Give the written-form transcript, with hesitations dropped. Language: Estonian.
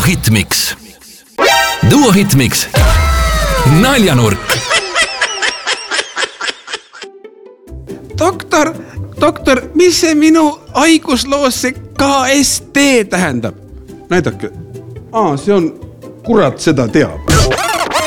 Hitmix. Duo Hitmix. Naljanurk. Doktor, mis see minu haigusloos see KST tähendab? Näidake. See on, kurat seda teab.